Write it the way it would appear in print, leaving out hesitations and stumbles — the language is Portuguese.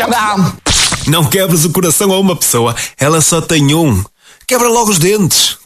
Não quebres o coração a uma pessoa, ela só tem um. Quebra logo os dentes.